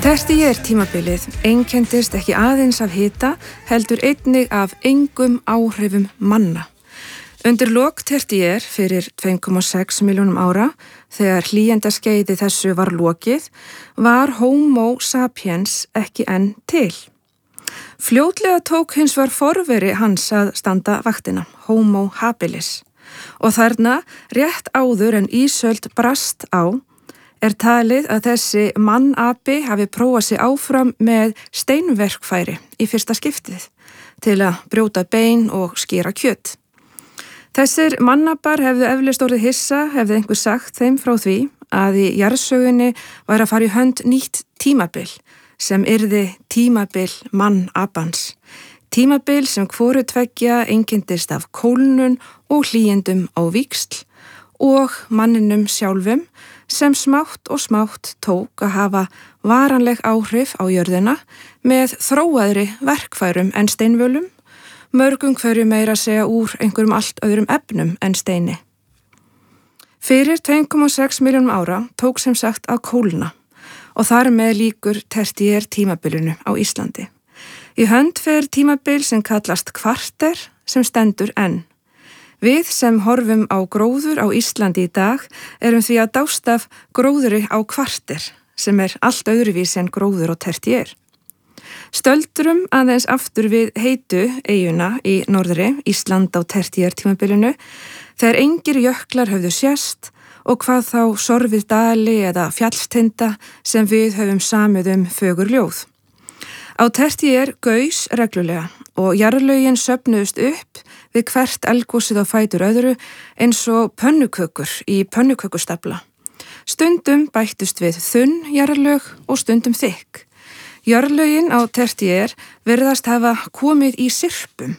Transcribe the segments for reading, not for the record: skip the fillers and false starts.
Tertíer tímabilið einkenndist ekki aðeins af hita, heldur einnig af engum áhrifum manna. Undir lok tertíer fyrir 2,6 milljónum ára, þegar hlýjendaskeiði þessu var lokið, var Homo sapiens ekki enn til. Fljótlega tók hins var forveri hans að standa vaktina, Homo habilis, og þarna rétt áður en ísöld brast á, talið að þessi mannapi hafi prófað sig áfram með steinverkfæri í fyrsta skiptið til að brjóta bein og skera kjöt. Þessir mannapar hefðu eflaust orðið hissa, hefði einhver sagt þeim frá því að í jarðsögunni væri að fara í hönd nýtt tímabil sem yrði tímabil mannapans. Tímabil sem hvoru tveggja einkenndist af kólnun og hlýjendum á víxl og manninum sjálfum sem smátt og smátt tók að hafa varanleg áhrif á jörðina með þróaðri verkfærum en steinvölum, mörgum hverju meira segja úr einhverjum allt öðrum efnum en steini. Fyrir 2,6 milljónum ára tók sem sagt að kólna og þar með líkur tertíer tímabilinu á Íslandi. Í hönd fer tímabil sem kallast kvarter sem stendur enn. Við sem horfum á gróður á Íslandi í dag erum því að dást af gróðuri á kvarter sem allt öðruvísi en gróður og tertíer. Stöldrum aðeins aftur við heitu eyjuna í norðri, Ísland á tertíer tímabilinu, þegar engir jöklar höfðu sést og hvað þá sorfið dali eða fjallstinda sem við höfum samið fögur ljóð. Á tertíer gaus reglulega og jarðlögin söfnuðust upp við hvert eldgosið á fætur öðru eins og pönnukökur í pönnukökustafla. Stundum bættust við þunn jarðlög og stundum þykk. Jarðlögin á tertíer virðast hafa komið í sirpum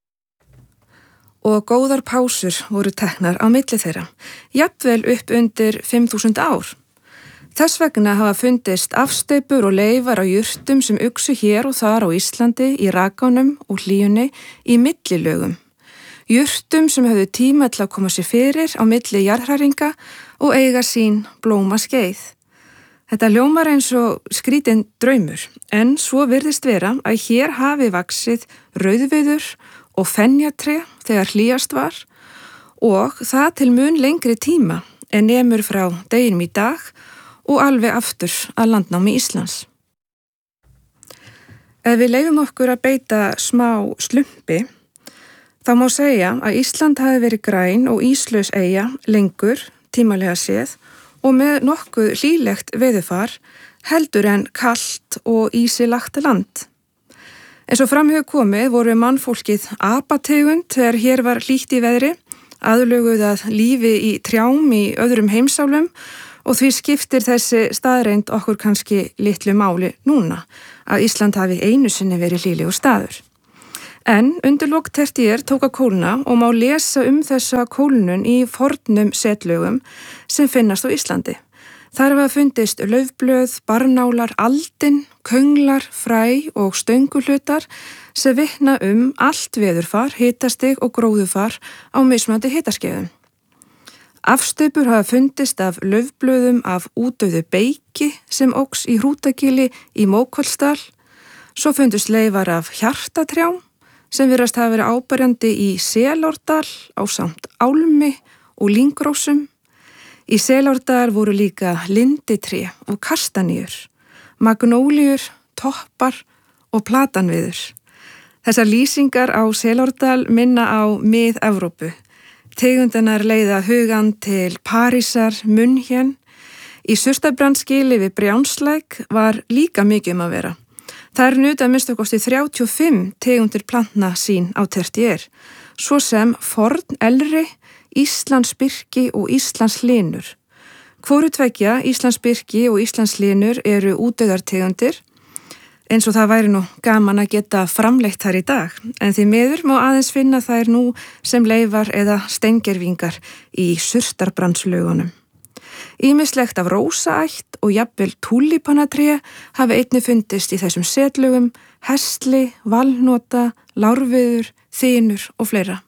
og góðar pásur voru teknar á milli þeirra, jafnvel upp undir 5.000 ár. Þess vegna hafa fundist afsteypur og leifar á jurtum sem uxu hér og þar á Íslandi í rakánum og hlýjunni í millilögum. Jurtum sem höfðu tíma til að koma sér fyrir á milli jarðhræringa og eiga sín blóma skeið. Þetta ljómar eins og skrítinn draumur, en svo virðist vera að hér hafi vaxið rauðviður og fenjatré þegar hlýjast var og það til mun lengri tíma en nemur frá deginum í dag og alveg aftur að landnámi Íslands. Ef við leyfum okkur að beita smá slumpi, þá má segja að Ísland hafi verið græn og íslaus eyja lengur, tímalega séð, og með nokkuð hlýlegt veðurfar heldur en kalt og ísilagt land. Eins og fram hefur komið voru mannfólkið apategund þegar hér var hlýtt í veðri, aðlöguð að lífi í trjám í öðrum heimsálum og því skiptir þessi staðreind okkur kannski litlu máli núna að Ísland hafi einu sinni verið hlýlegur staður. En undir lok tertíer tók að kólna og má lesa þessa kólnun í fornum setlögum sem finnast á Íslandi. Þar hafa fundist laufblöð, barnálar, aldin, könglar, fræ og stöngulhlutar sem vitna allt veðurfar, hitastig og gróðufar á mismunandi hitaskeiðum. Afsteypur hafa fundist af laufblöðum af útdauðu beiki sem óx í Hrútagili í Mókollsdal. Svo fundust leifar af hjartatrjám sem virðast hafa verið áberjandi í Selárdal ásamt álmi og lyngrósum. Í Selárdal voru líka linditré og kastanýur, magnóliur, toppar og platanviður. Þessar lýsingar á Selárdal minna á Mið-Evrópu. Tegundanar leiða hugan til Parísar, München. Í Surtarbrandsgili við Brjánslæk var líka mikið að vera. Þær nutu að minnsta kosti 35 tegundir plantna sín á tertíer, svo sem forn elri, Íslandsbyrki og Íslandslinur. Hvoru tveggja, Íslandsbyrki og Íslandslinur eru útdauðartegundir, eins og það væri nú gaman að geta framleitt þær í dag, en því miður má aðeins finna þær nú sem leifar eða steingervingar í Surtarbrandslögunum. Ýmislegt af rósaætt og jafnvel túlípanatré hafi einnig fundist í þessum setlögum, hestli, valhnota, lárviður, þynur og fleira.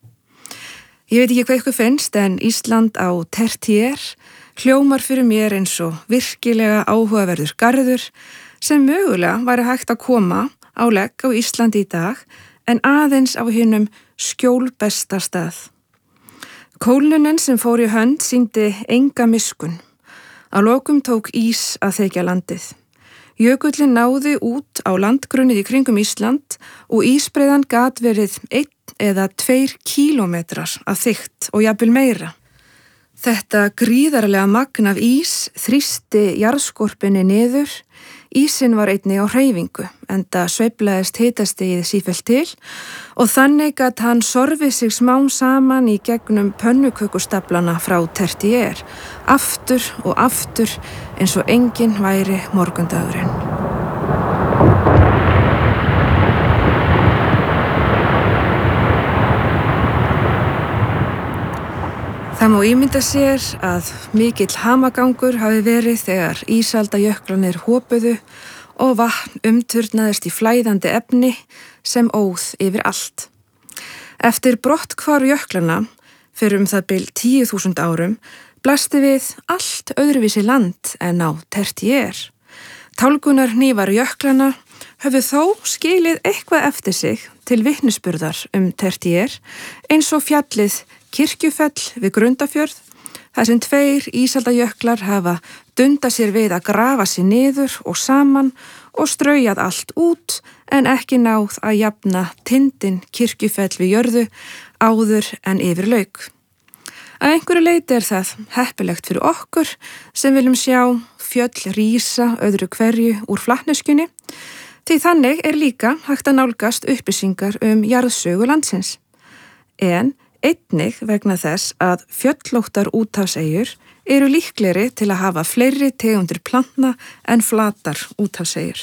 Ég veit ekki hvað ykkur finnst, en Ísland á tertíer hljómar fyrir mér eins og virkilega áhugaverður garður, sem mögulega væri hægt að koma á legg á Íslandi í dag en aðeins á hinum skjólbesta stað. Kólnunin sem fór í hönd sýndi enga miskunn. Að lokum tók ís að þekja landið. Jökullinn náði út á landgrunnið í kringum Ísland og ísbreiðan gat verið 1 eða 2 kílómetrar að þykkt og jafnvel meira. Þetta gríðarlega magn af ís þrýsti jarðskorpunni niður. Ísinn var einnig á hreyfingu, enda sveiflaðist hitastigið sífellt til og þannig gat hann sorfið sig smám saman í gegnum pönnukökustaflana frá tertiér, aftur og aftur eins og enginn væri morgundagurinn. Það má ímynda sér að mikill hamagangur hafi verið þegar ísaldajöklarnir hopuðu og vatn umturnaðist í flæðandi efni sem óð yfir allt. Eftir brotthvarf jöklanna, fyrir það bil 10.000 árum, blasti við allt öðruvísi land en á tertiér. Tálgunar hnífar jöklanna höfðu þó skilið eitthvað eftir sig til vitnisburðar tertiér eins og fjallið Kirkjufell við Grundarfjörð, þar sem 2 ísaldajöklar hafa dundað sér við að grafa sig niður og saman og straujað allt út en ekki náð að jafna tindinn Kirkjufell við jörðu áður en yfir lauk. Að einhverju leyti það heppilegt fyrir okkur sem viljum sjá fjöll rísa öðru hverju úr flatneskjunni, því þannig líka hægt að nálgast upplýsingar jarðsögu landsins. En einnig vegna þess að fjöllóttar úthafseyjur eru líklegri til að hafa fleiri tegundir plantna en flatar úthafseyjur.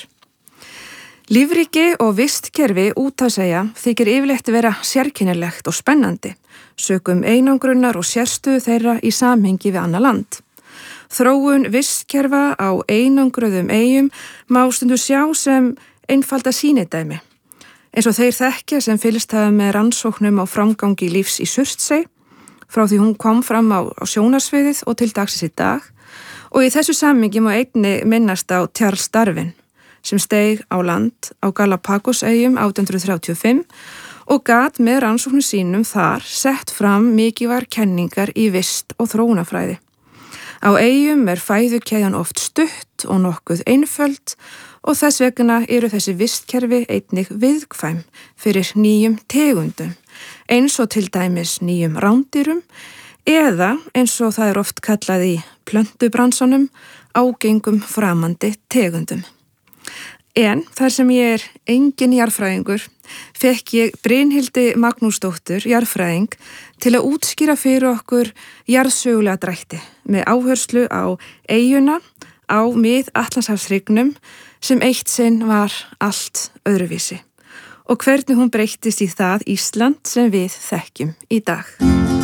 Lífríki og vistkerfi úthafseyja þykir yfirleitt vera sérkennilegt og spennandi, sökum einangrunnar og sérstöðu þeirra í samhengi við annað land. Þróun vistkerfa á einangruðum eyjum má stundu sjá sem einfalda sýnidæmi. Eins og þeir þekkja sem fylgst hafa með rannsóknum á framgangi lífs í Surtsey, frá því hún kom fram á sjónarsviðið og til dagsins í dag, og í þessu samhengi má einnig minnast á Charles Darwin, sem steig á land á Galapagoseyjum 1835 og gat með rannsóknum sínum þar sett fram mikilvægar kenningar í vist og þróunarfræði. Á eyjum fæðukeðjan oft stutt og nokkuð einföld og þess vegna eru þessi vistkerfi einnig viðkvæm fyrir nýjum tegundum, eins og til dæmis nýjum rándýrum eða eins og það oft kallað í plöntubransanum ágengum framandi tegundum. En þar sem ég engin jarðfræðingur, fekk ég Brynhildi Magnúsdóttur, jarðfræðing, til að útskýra fyrir okkur jarðsögulega drætti með áherslu á eyjuna á Mið-Atlantshafshryggnum sem eitt sinn var allt öðruvísi og hvernig hún breyttist í það Ísland sem við þekkjum í dag.